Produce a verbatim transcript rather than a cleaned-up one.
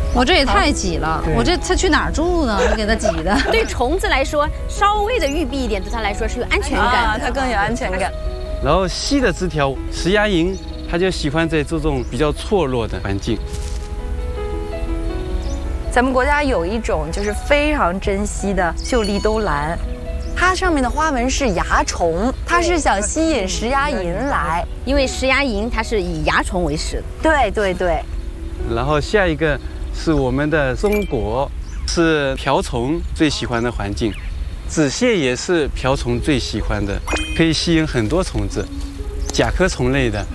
我这也太挤了，我这他去哪儿住呢？给他挤的。 对虫子来说，稍微的密闭一点，对它来说是有安全感啊， 的。 它更有安全感。 然后细的枝条石牙蝇，它就喜欢在这种比较错落的环境。 咱们国家有一种就是非常珍惜的秀丽兜兰，它上面的花纹是蚜虫，它是想吸引石牙蝇来， 因为石牙蝇它是以蚜虫为食的。 对对对。 然后下一个是我们的松果，是瓢虫最喜欢的环境。紫蟹也是瓢虫最喜欢的，可以吸引很多虫子，甲壳虫类的。